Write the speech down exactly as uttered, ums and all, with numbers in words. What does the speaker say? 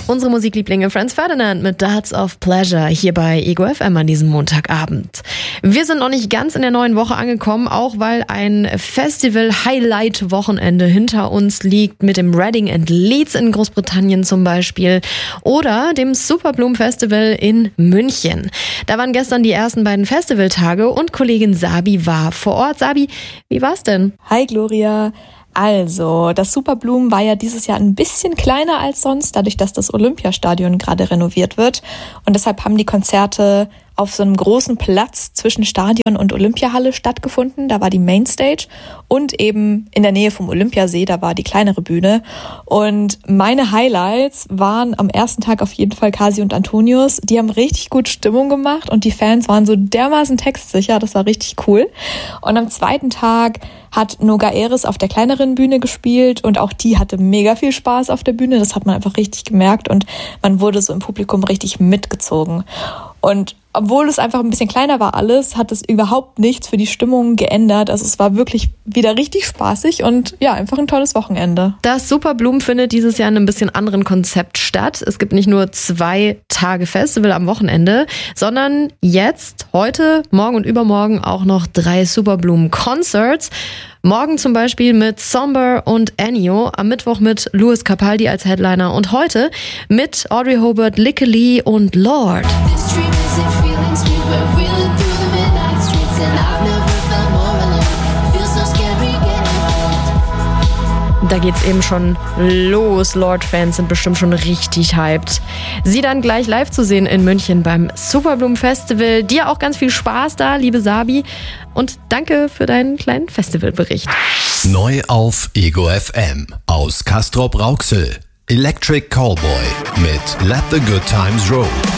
Unsere Musiklieblinge Franz Ferdinand mit Darts of Pleasure hier bei Ego F M an diesem Montagabend. Wir sind noch nicht ganz in der neuen Woche angekommen, auch weil ein Festival-Highlight-Wochenende hinter uns liegt mit dem Reading and Leeds in Großbritannien zum Beispiel oder dem Superbloom Festival in München. Da waren gestern die ersten beiden Festivaltage und Kollegin Sabi war vor Ort. Sabi, wie war's denn? Hi Gloria. Also, das Superbloom war ja dieses Jahr ein bisschen kleiner als sonst, dadurch, dass das Olympiastadion gerade renoviert wird. Und deshalb haben die Konzerte auf so einem großen Platz zwischen Stadion und Olympiahalle stattgefunden. Da war die Mainstage und eben in der Nähe vom Olympiasee, da war die kleinere Bühne. Und meine Highlights waren am ersten Tag auf jeden Fall Kasi und Antonius. Die haben richtig gut Stimmung gemacht und die Fans waren so dermaßen textsicher, das war richtig cool. Und am zweiten Tag hat Noga Eris auf der kleineren Bühne gespielt und auch die hatte mega viel Spaß auf der Bühne. Das hat man einfach richtig gemerkt und man wurde so im Publikum richtig mitgezogen. Und obwohl es einfach ein bisschen kleiner war alles, hat es überhaupt nichts für die Stimmung geändert. Also es war wirklich wieder richtig spaßig und ja, einfach ein tolles Wochenende. Das Superbloom findet dieses Jahr in einem bisschen anderen Konzept statt. Es gibt nicht nur zwei Tage Festival am Wochenende, sondern jetzt, heute, morgen und übermorgen auch noch drei Superbloom Concerts. Morgen zum Beispiel mit Somber und Ennio, am Mittwoch mit Louis Capaldi als Headliner und heute mit Audrey Hobart, Lykke Li und Lorde. Da geht's eben schon los. Lorde-Fans sind bestimmt schon richtig hyped. Sie dann gleich live zu sehen in München beim Superbloom Festival. Dir auch ganz viel Spaß da, liebe Sabi. Und danke für deinen kleinen Festivalbericht. Neu auf Ego F M aus Castrop Rauxel. Electric Callboy mit Let the Good Times Roll.